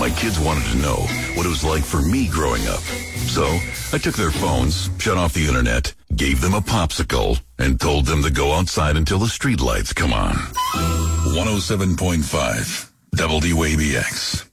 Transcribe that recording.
My kids wanted to know what it was like for me growing up. So I took their phones, shut off the internet, gave them a popsicle, and told them to go outside until the streetlights come on. 107.5 WABX.